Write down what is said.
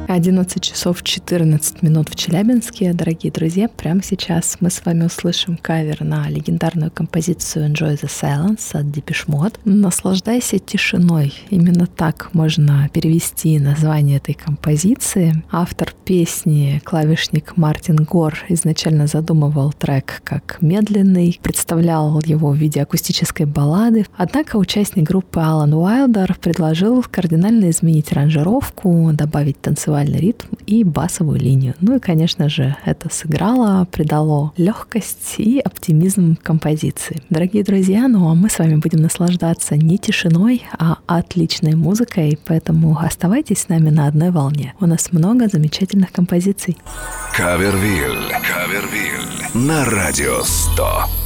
11 часов 14 минут в Челябинске. Дорогие друзья, прямо сейчас мы с вами услышим кавер на легендарную композицию «Enjoy the Silence» от Depeche Mode. «Наслаждайся тишиной». Именно так можно перевести название этой композиции. Автор песни, клавишник Мартин Гор, изначально задумывал трек как медленный, представлял его в виде акустической баллады. Однако участник группы Алан Уайлдер предложил кардинально изменить аранжировку, добавить танцевальный ритм и басовую линию. Ну и, конечно же, это сыграло, придало легкость и оптимизм композиции. Дорогие друзья, ну а мы с вами будем наслаждаться не тишиной, а отличной музыкой, поэтому оставайтесь с нами на одной волне. У нас много замечательных композиций. Кавервиль на Радио 100.